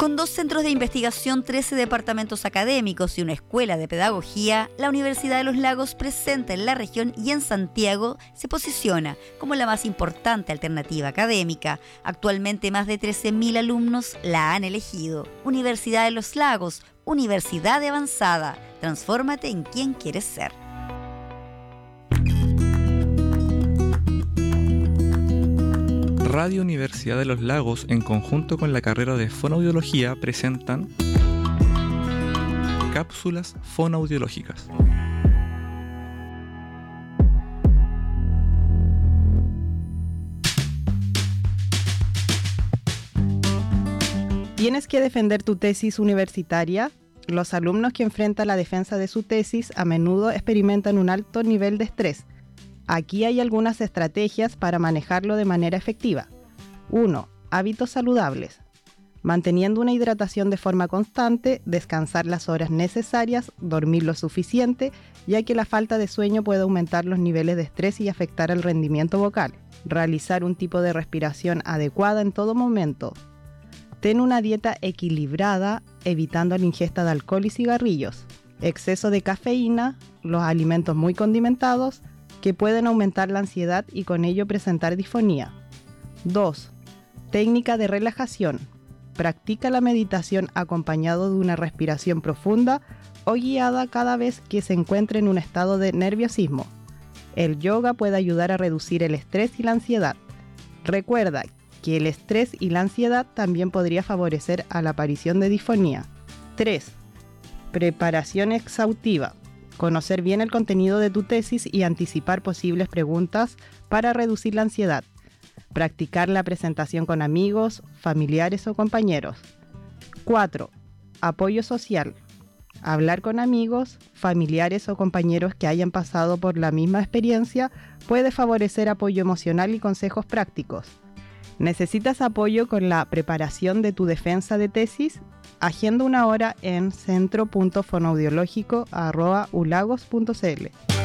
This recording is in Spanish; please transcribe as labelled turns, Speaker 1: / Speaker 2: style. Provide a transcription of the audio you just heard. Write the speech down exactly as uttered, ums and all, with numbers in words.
Speaker 1: Con dos centros de investigación, trece departamentos académicos y una escuela de pedagogía, la Universidad de los Lagos presente en la región y en Santiago se posiciona como la más importante alternativa académica. Actualmente más de trece mil alumnos la han elegido. Universidad de los Lagos, universidad de avanzada. Transfórmate en quien quieres ser.
Speaker 2: Radio Universidad de los Lagos, en conjunto con la carrera de Fonoaudiología, presentan cápsulas fonoaudiológicas.
Speaker 3: ¿Tienes que defender tu tesis universitaria? Los alumnos que enfrentan la defensa de su tesis a menudo experimentan un alto nivel de estrés. Aquí hay algunas estrategias para manejarlo de manera efectiva. uno. Hábitos saludables. Manteniendo una hidratación de forma constante, descansar las horas necesarias, dormir lo suficiente, ya que la falta de sueño puede aumentar los niveles de estrés y afectar el rendimiento vocal. Realizar un tipo de respiración adecuada en todo momento. Ten una dieta equilibrada, evitando la ingesta de alcohol y cigarrillos. Exceso de cafeína, los alimentos muy condimentados, que pueden aumentar la ansiedad y con ello presentar disfonía. dos. Técnica de relajación. Practica la meditación acompañado de una respiración profunda o guiada cada vez que se encuentre en un estado de nerviosismo. El yoga puede ayudar a reducir el estrés y la ansiedad. Recuerda que el estrés y la ansiedad también podría favorecer a la aparición de disfonía. tres. Preparación exhaustiva. Conocer bien el contenido de tu tesis y anticipar posibles preguntas para reducir la ansiedad. Practicar la presentación con amigos, familiares o compañeros. cuatro. Apoyo social. Hablar con amigos, familiares o compañeros que hayan pasado por la misma experiencia puede favorecer apoyo emocional y consejos prácticos. ¿Necesitas apoyo con la preparación de tu defensa de tesis? Agenda una hora en centro punto fonoaudiológico arroba ulagos punto c l.